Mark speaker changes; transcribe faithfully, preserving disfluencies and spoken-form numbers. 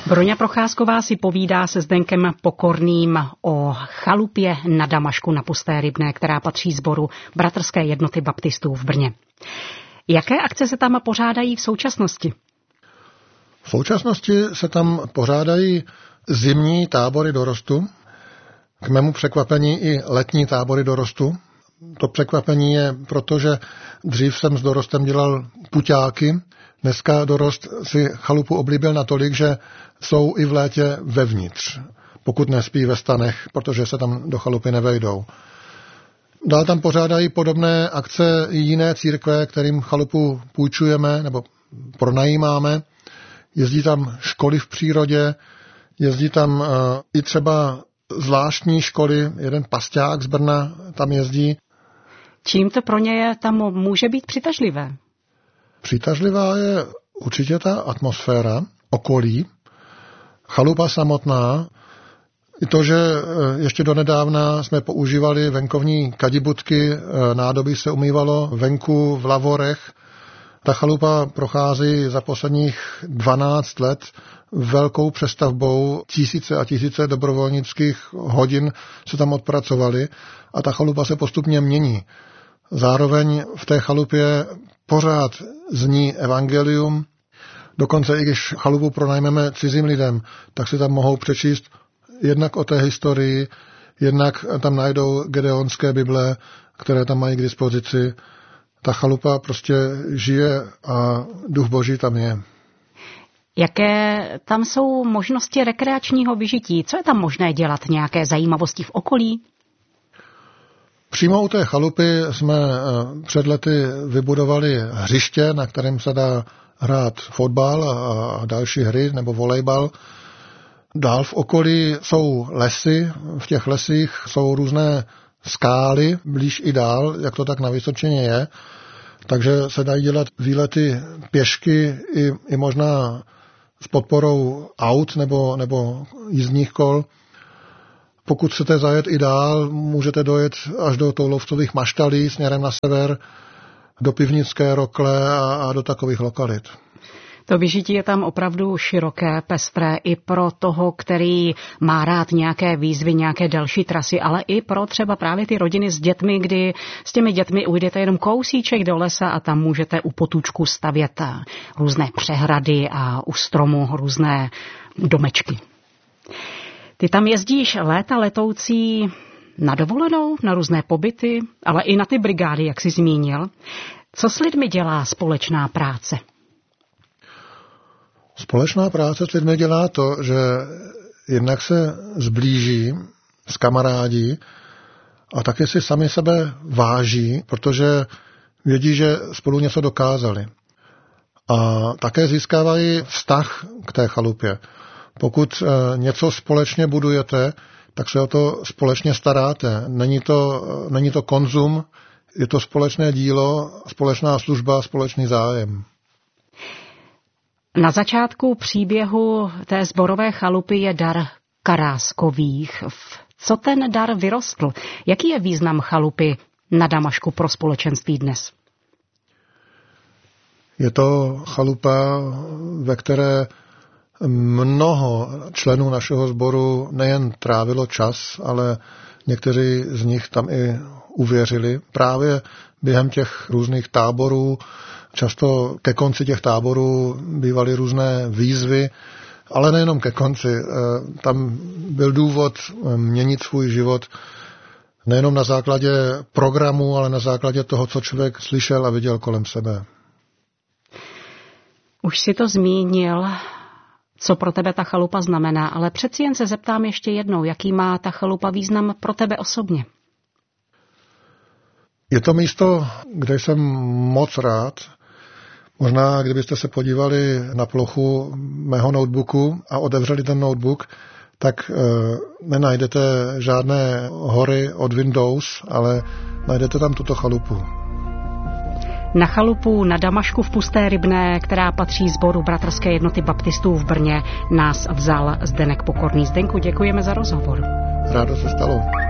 Speaker 1: Broňa Procházková si povídá se Zdenkem Pokorným o chalupě na Damašku na Pusté Rybné, která patří sboru Bratrské jednoty baptistů v Brně. Jaké akce se tam pořádají v současnosti?
Speaker 2: V současnosti se tam pořádají zimní tábory dorostu, k mému překvapení i letní tábory dorostu. To překvapení je, protože dřív jsem s dorostem dělal puťáky, dneska dorost si chalupu oblíbil natolik, že jsou i v létě vevnitř, pokud nespí ve stanech, protože se tam do chalupy nevejdou. Dál tam pořádají podobné akce i jiné církve, kterým chalupu půjčujeme nebo pronajímáme. Jezdí tam školy v přírodě, jezdí tam uh, i třeba zvláštní školy, jeden pasťák z Brna tam jezdí.
Speaker 1: Čím to pro ně je, tam může být přitažlivé?
Speaker 2: Přitažlivá je určitě ta atmosféra, okolí, chalupa samotná. I to, že ještě donedávna jsme používali venkovní kadibudky, nádobí se umývalo venku v lavorech. Ta chalupa prochází za posledních dvanáct let velkou přestavbou, tisíce a tisíce dobrovolnických hodin se tam odpracovali a ta chalupa se postupně mění. Zároveň v té chalupě pořád zní evangelium, dokonce i když chalupu pronajmeme cizím lidem, tak si tam mohou přečíst jednak o té historii, jednak tam najdou gedeonské bible, které tam mají k dispozici. Ta chalupa prostě žije a duch Boží tam je.
Speaker 1: Jaké tam jsou možnosti rekreačního vyžití? Co je tam možné dělat? Nějaké zajímavosti v okolí?
Speaker 2: Přímo u té chalupy jsme před lety vybudovali hřiště, na kterém se dá hrát fotbal a další hry nebo volejbal. Dál v okolí jsou lesy, v těch lesích jsou různé skály, blíž i dál, jak to tak na Vysočině je. Takže se dají dělat výlety pěšky i, i možná s podporou aut nebo, nebo jízdních kol. Pokud chcete zajet i dál, můžete dojet až do Toulovcových maštalí směrem na sever, do Pivnické Rokle a, a do takových lokalit.
Speaker 1: To vyžití je tam opravdu široké, pestré i pro toho, který má rád nějaké výzvy, nějaké další trasy, ale i pro třeba právě ty rodiny s dětmi, kdy s těmi dětmi ujdete jenom kousíček do lesa a tam můžete u potůčku stavět různé přehrady a u stromu různé domečky. Ty tam jezdíš léta letoucí na dovolenou, na různé pobyty, ale i na ty brigády, jak jsi zmínil. Co s lidmi dělá společná práce?
Speaker 2: Společná práce s lidmi dělá to, že jednak se zblíží, zkamarádí a taky si sami sebe váží, protože vědí, že spolu něco dokázali. A také získávají vztah k té chalupě. Pokud něco společně budujete, tak se o to společně staráte. Není to, není to konzum, je to společné dílo, společná služba, společný zájem.
Speaker 1: Na začátku příběhu té sborové chalupy je dar Karáskových. Co ten dar vyrostl? Jaký je význam chalupy na Damašku pro společenství dnes?
Speaker 2: Je to chalupa, ve které mnoho členů našeho sboru nejen trávilo čas, ale někteří z nich tam i uvěřili. Právě během těch různých táborů, často ke konci těch táborů bývaly různé výzvy, ale nejenom ke konci. Tam byl důvod měnit svůj život nejenom na základě programu, ale na základě toho, co člověk slyšel a viděl kolem sebe.
Speaker 1: Už si to zmínil, co pro tebe ta chalupa znamená, ale přeci jen se zeptám ještě jednou, jaký má ta chalupa význam pro tebe osobně?
Speaker 2: Je to místo, kde jsem moc rád. Možná, kdybyste se podívali na plochu mého notebooku a otevřeli ten notebook, tak e, nenajdete žádné hory od Windows, ale najdete tam tuto chalupu.
Speaker 1: Na chalupu na Damašku v Pusté Rybné, která patří sboru Bratrské jednoty baptistů v Brně, nás vzal Zdeněk Pokorný. Zdenku, děkujeme za rozhovor.
Speaker 2: Rádo se stalo.